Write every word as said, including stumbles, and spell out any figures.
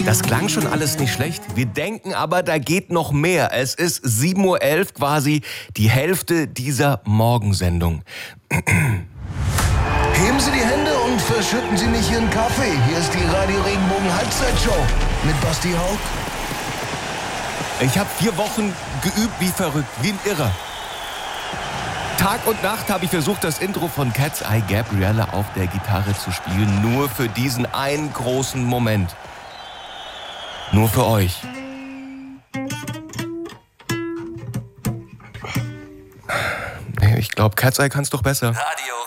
Das klang schon alles nicht schlecht. Wir denken aber, da geht noch mehr. Es ist sieben Uhr elf, quasi die Hälfte dieser Morgensendung. Heben Sie die Hände und verschütten Sie nicht Ihren Kaffee. Hier ist die Radio Regenbogen Halbzeitshow mit Basti Hauck. Ich habe vier Wochen geübt wie verrückt, wie ein Irrer. Tag und Nacht habe ich versucht, das Intro von Cat's Eye Gabriella auf der Gitarre zu spielen. Nur für diesen einen großen Moment. Nur für euch. Ich glaube, Cat's Eye kann's doch besser. Radio